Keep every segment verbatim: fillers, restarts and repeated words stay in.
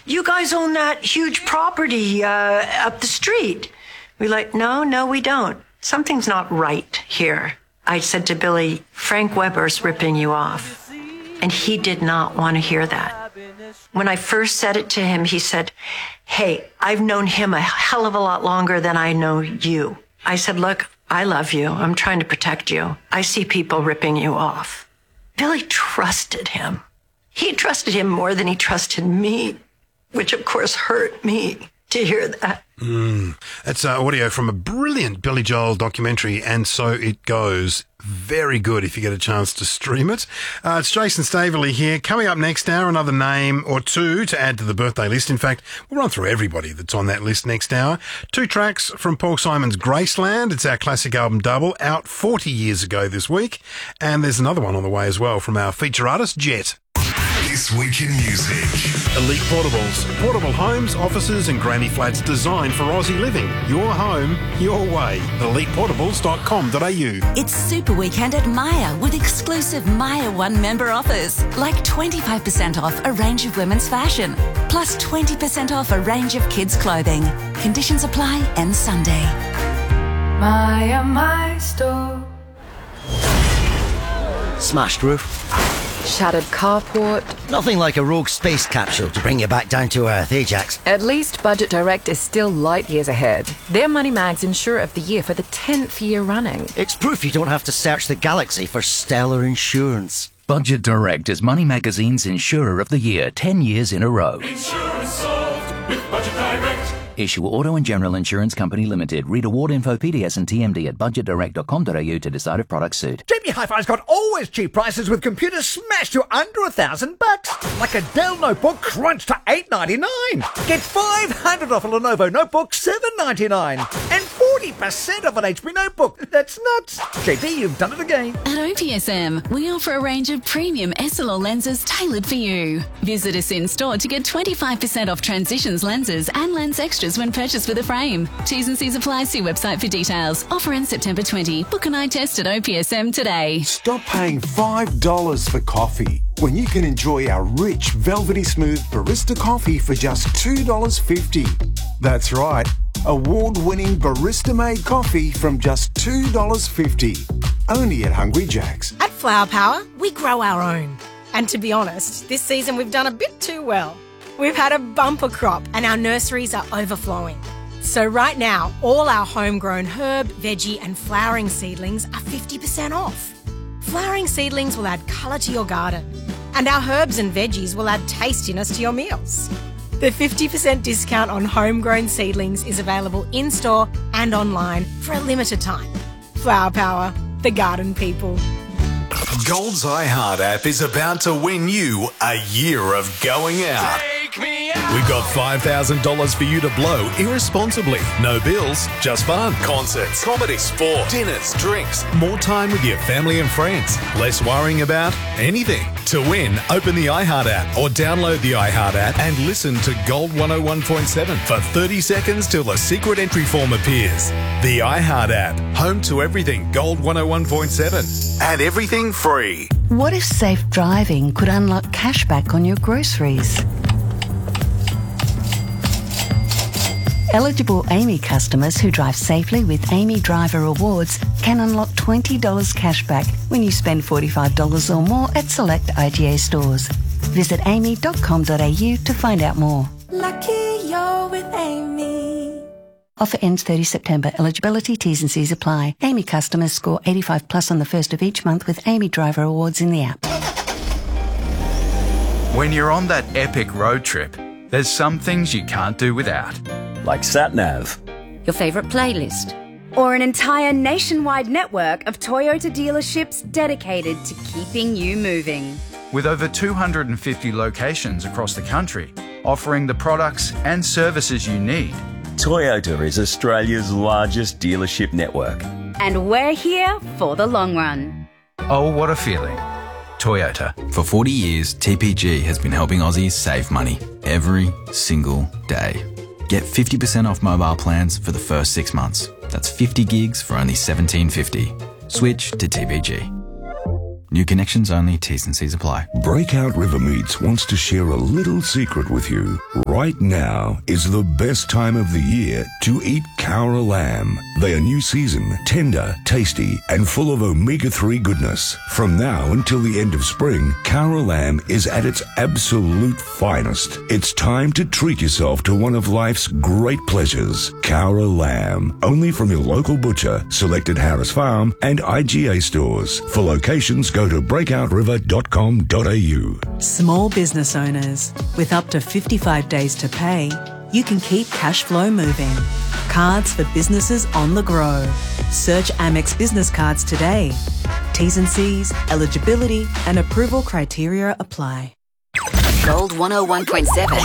you guys own that huge property uh, up the street. We're like, no, no, we don't. Something's not right here. I said to Billy, Frank Weber's ripping you off. And he did not want to hear that. When I first said it to him, he said, hey, I've known him a hell of a lot longer than I know you. I said, look, I love you. I'm trying to protect you. I see people ripping you off. Billy trusted him. He trusted him more than he trusted me, which of course hurt me to hear that. Mm. That's uh, audio from a brilliant Billy Joel documentary, And So It Goes. Very good if you get a chance to stream it. Uh, it's Jason Staveley here. Coming up next hour, another name or two to add to the birthday list. In fact, we'll run through everybody that's on that list next hour. Two tracks from Paul Simon's Graceland. It's our classic album double, out forty years ago this week. And there's another one on the way as well from our feature artist, Jet. This Week in Music. Elite Portables. Portable homes, offices and granny flats designed for Aussie living. Your home, your way. elite portables dot com dot a u. It's Super Weekend at Myer with exclusive Myer One member offers. Like twenty-five percent off a range of women's fashion. Plus twenty percent off a range of kids' clothing. Conditions apply end Sunday. Myer, my store. Smashed roof. Shattered carport. Nothing like a rogue space capsule to bring you back down to earth, eh, Jax? At least Budget Direct is still light years ahead. They're Money Mag's Insurer of the Year for the tenth year running. It's proof you don't have to search the galaxy for stellar insurance. Budget Direct is Money Magazine's Insurer of the Year ten years in a row. Insurance solved with Budget Direct. Issue Auto and General Insurance Company Limited. Read award info, P D S and T M D at budget direct dot com dot a u to decide if products suit. J B Hi-Fi's got always cheap prices with computers smashed to under a thousand bucks. Like a Dell notebook crunched to eight ninety-nine. Get five hundred off a Lenovo notebook, seven ninety-nine, and forty percent off an H P notebook. That's nuts. J B, you've done it again. At O P S M, we offer a range of premium S L R lenses tailored for you. Visit us in store to get twenty-five percent off Transitions lenses and lens extras when purchased with a frame. T's and C's apply. See website for details. Offer ends September twentieth. Book an eye test at O P S M today. Stop paying five dollars for coffee when you can enjoy our rich, velvety smooth barista coffee for just two dollars fifty. That's right, award-winning barista-made coffee from just two dollars fifty. Only at Hungry Jack's. At Flower Power, we grow our own. And to be honest, this season we've done a bit too well. We've had a bumper crop and our nurseries are overflowing. So right now, all our homegrown herb, veggie and flowering seedlings are fifty percent off. Flowering seedlings will add colour to your garden, and our herbs and veggies will add tastiness to your meals. The fifty percent discount on homegrown seedlings is available in-store and online for a limited time. Flower Power, the garden people. Gold's iHeart app is about to win you a year of going out. Take me out. We've got five thousand dollars for you to blow irresponsibly. No bills, just fun. Concerts, comedy, sport, dinners, drinks. More time with your family and friends. Less worrying about anything. To win, open the iHeart app or download the iHeart app and listen to Gold one oh one point seven for thirty seconds till the secret entry form appears. The iHeart app, home to everything Gold one oh one point seven and everything free. What if safe driving could unlock cashback on your groceries? Eligible Amy customers who drive safely with Amy Driver Rewards can unlock twenty dollars cashback when you spend forty-five dollars or more at select I G A stores. Visit amy dot com dot a u to find out more. Lucky you're with Amy. Offer ends thirtieth September. Eligibility, T's and C's apply. Amy customers score eighty-five plus on the first of each month with Amy Driver Awards in the app. When you're on that epic road trip, there's some things you can't do without. Like SatNav. Your favourite playlist. Or an entire nationwide network of Toyota dealerships dedicated to keeping you moving. With over two hundred fifty locations across the country, offering the products and services you need. Toyota is Australia's largest dealership network. And we're here for the long run. Oh, what a feeling. Toyota. For forty years, T P G has been helping Aussies save money every single day. Get fifty percent off mobile plans for the first six months. That's fifty gigs for only seventeen fifty. Switch to T P G. New connections only. T's and C's apply. Breakout River Meats wants to share a little secret with you. Right now is the best time of the year to eat Cowra lamb. They are new season, tender, tasty, and full of omega three goodness. From now until the end of spring, Cowra lamb is at its absolute finest. It's time to treat yourself to one of life's great pleasures. Cowra lamb, only from your local butcher, selected Harris Farm and I G A stores. For locations, go to breakout river dot com dot a u. Small business owners, with up to fifty-five days to pay, you can keep cash flow moving. Cards for businesses on the go. Search Amex Business Cards today. T's and C's, eligibility and approval criteria apply. Gold one oh one point seven.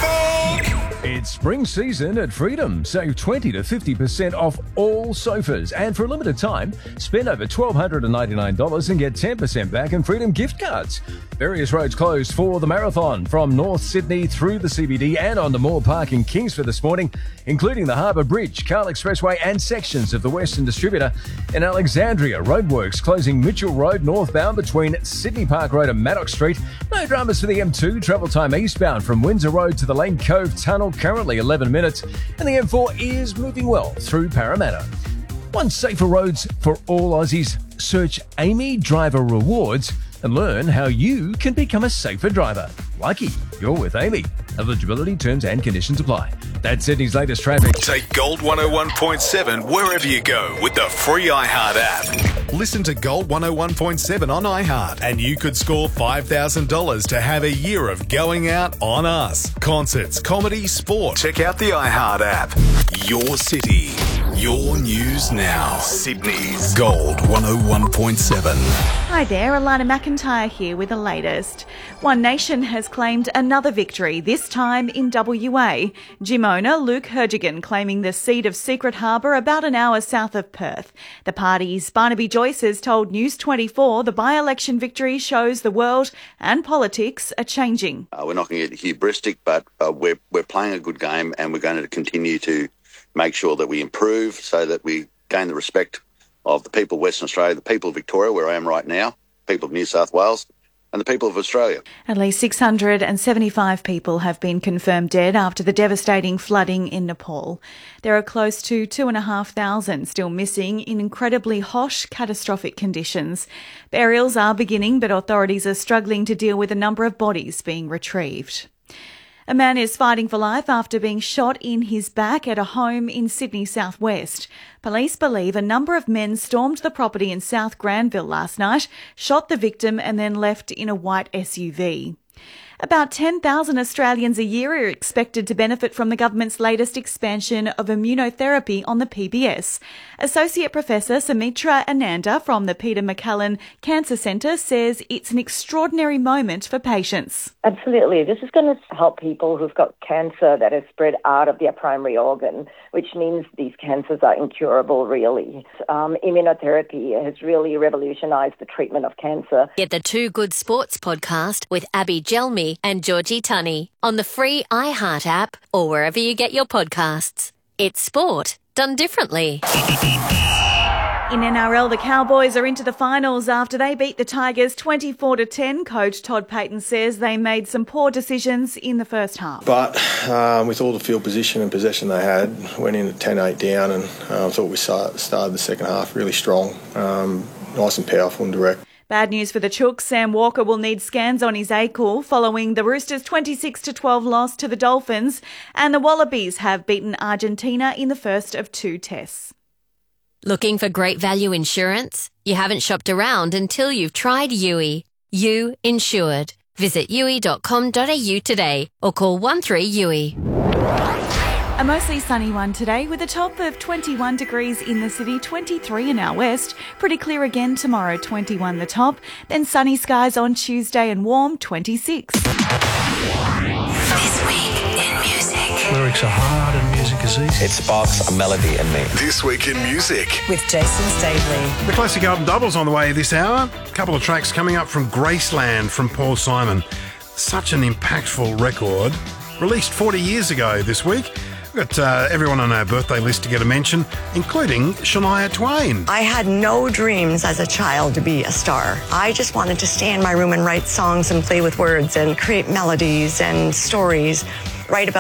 It's spring season at Freedom. Save twenty to fifty percent off all sofas. And for a limited time, spend over one thousand two hundred ninety-nine dollars and get ten percent back in Freedom gift cards. Various roads closed for the marathon from North Sydney through the C B D and on the Moore Park in Kingsford this morning, including the Harbour Bridge, Carl Expressway and sections of the Western Distributor. In Alexandria, roadworks closing Mitchell Road northbound between Sydney Park Road and Maddox Street. No dramas for the M two. Travel time eastbound from Windsor Road to the Lane Cove Tunnel, currently eleven minutes. And the M four is moving well through Parramatta. One safer roads for all Aussies. Search Amy Driver Rewards and learn how you can become a safer driver. Lucky you're with Amy. Eligibility, terms and conditions apply. That's Sydney's latest traffic. Take Gold one oh one point seven wherever you go with the free iHeart app. Listen to Gold one oh one point seven on iHeart and you could score five thousand dollars to have a year of going out on us. Concerts, comedy, sport. Check out the iHeart app. Your city, your news now. Sydney's Gold one oh one point seven. Hi there, Alana McIntyre here with the latest. One Nation has claimed another victory, this time in W A. Gym owner Luke Hergigan claiming the seat of Secret Harbour about an hour south of Perth. The party's Barnaby Joyce has told News twenty-four the by-election victory shows the world and politics are changing. Uh, we're not going to get hubristic, but uh, we're, we're playing a good game and we're going to continue to make sure that we improve so that we gain the respect of the people of Western Australia, the people of Victoria, where I am right now, people of New South Wales, and the people of Australia. At least six hundred seventy-five people have been confirmed dead after the devastating flooding in Nepal. There are close to two and a half thousand still missing in incredibly harsh, catastrophic conditions. Burials are beginning, but authorities are struggling to deal with a number of bodies being retrieved. A man is fighting for life after being shot in his back at a home in Sydney southwest. Police believe a number of men stormed the property in South Granville last night, shot the victim and then left in a white S U V. About ten thousand Australians a year are expected to benefit from the government's latest expansion of immunotherapy on the P B S. Associate Professor Sumitra Ananda from the Peter MacCallum Cancer Centre says it's an extraordinary moment for patients. Absolutely. This is going to help people who've got cancer that has spread out of their primary organ, which means these cancers are incurable, really. Um, immunotherapy has really revolutionised the treatment of cancer. Get the Two Good Sports podcast with Abby Gelmi and Georgie Tunney on the free iHeart app or wherever you get your podcasts. It's sport done differently. In N R L, the Cowboys are into the finals after they beat the Tigers twenty-four to ten. Coach Todd Payton says they made some poor decisions in the first half. But um, with all the field position and possession they had, went in at ten eight down and I uh, thought we start, started the second half really strong, um, nice and powerful and direct. Bad news for the Chooks. Sam Walker will need scans on his ankle following the Roosters' twenty-six to twelve loss to the Dolphins, and the Wallabies have beaten Argentina in the first of two tests. Looking for great value insurance? You haven't shopped around until you've tried U I. You Insured. Visit u i dot com dot a u today or call one three U I. A mostly sunny one today with a top of twenty-one degrees in the city, twenty-three in our west. Pretty clear again tomorrow, twenty-one the top. Then sunny skies on Tuesday and warm, twenty-six. This week in music. Lyrics are hard and music is easy. It sparks a melody in me. This week in music. With Jason Stavely. The classic album doubles on the way this hour. A couple of tracks coming up from Graceland from Paul Simon. Such an impactful record. Released forty years ago this week. We've got uh, everyone on our birthday list to get a mention, including Shania Twain. I had no dreams as a child to be a star. I just wanted to stay in my room and write songs and play with words and create melodies and stories, write about